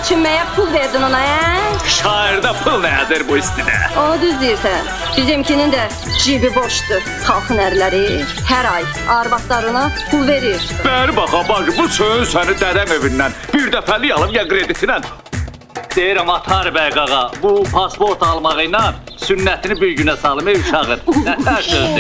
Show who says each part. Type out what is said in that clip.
Speaker 1: Keçinməyə pul verdin ona,
Speaker 2: Şairdə pul nədir bu istidə?
Speaker 1: O düz deyirsən. Bizimkinin də cibi boşdur. Xalqın ərləri hər ay arvadlarına pul verir.
Speaker 2: Bəri baxa, bacı, bu söz səni dədəm evindən bir dəfəlik alım ya kreditinə. Deyirəm, Atar bəy qağa, bu pasport almağı ilə sünnətini bir günə salım uşağın. Nə sözdür?